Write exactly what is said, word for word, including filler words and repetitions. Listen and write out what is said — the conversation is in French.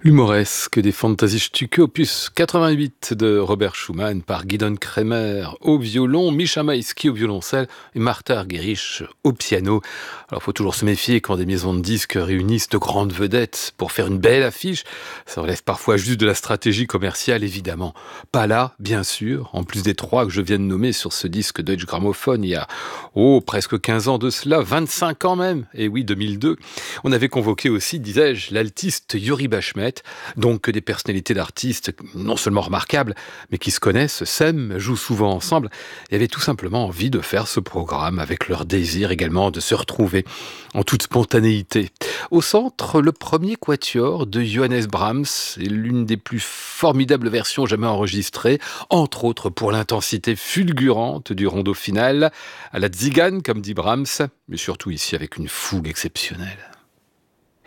L'humoresque des Fantasiestücke, opus quatre-vingt-huit de Robert Schumann par Gidon Kremer au violon, Mischa Maïski au violoncelle et Martha Argerich au piano. Alors, il faut toujours se méfier quand des maisons de disques réunissent de grandes vedettes pour faire une belle affiche. Ça relève parfois juste de la stratégie commerciale, évidemment. Pas là, bien sûr, en plus des trois que je viens de nommer sur ce disque Deutsche Grammophon il y a, oh, presque quinze ans de cela, vingt-cinq ans même, et oui, deux mille deux. On avait convoqué aussi, disais-je, l'altiste Yuri Bashmet, donc des personnalités d'artistes non seulement remarquables, mais qui se connaissent, s'aiment, jouent souvent ensemble, et avaient tout simplement envie de faire ce programme avec leur désir également de se retrouver en toute spontanéité. Au centre, le premier quatuor de Johannes Brahms, est l'une des plus formidables versions jamais enregistrées, entre autres pour l'intensité fulgurante du rondo final, à la Tzigane, comme dit Brahms, mais surtout ici avec une fougue exceptionnelle.